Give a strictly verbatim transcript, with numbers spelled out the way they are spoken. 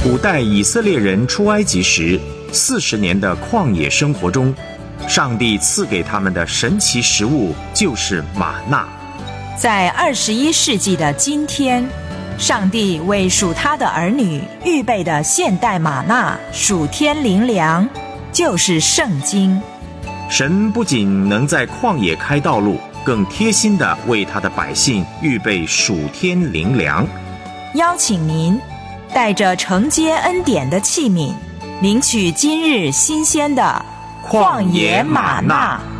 古代以色列人出埃及时，四十年的旷野生活中，上帝赐给他们的神奇食物就是玛纳。 在二十一世纪的今天，上帝为属他的儿女预备的现代玛纳属天灵粮，就是圣经。 神不仅能在旷野开道路，更贴心地为他的百姓预备属天灵粮。 邀请您带着承接恩典的器皿，领取今日新鲜的旷野玛纳。